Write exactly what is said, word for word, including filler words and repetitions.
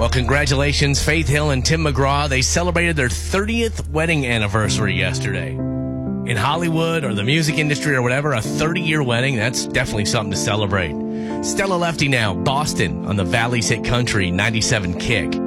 Well, congratulations, Faith Hill and Tim McGraw. They celebrated their thirtieth wedding anniversary yesterday. In Hollywood or the music industry or whatever, a thirty-year wedding, that's definitely something to celebrate. Stella Lefty now, Boston on the Valley's Hit Country ninety-seven Kick.